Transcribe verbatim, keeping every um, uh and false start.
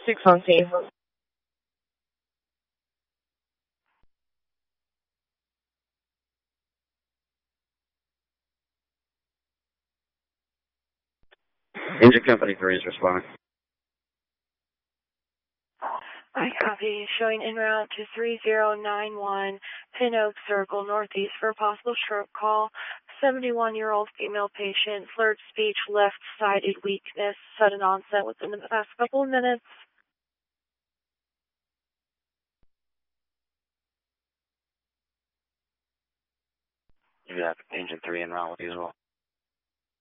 six on scene. Engine Company three is responding. I copy. Showing en route to three zero nine one Pin Oak Circle Northeast for a possible stroke call. seventy-one-year-old female patient, slurred speech, left-sided weakness, sudden onset within the past couple of minutes. You got Engine three en route with you as well.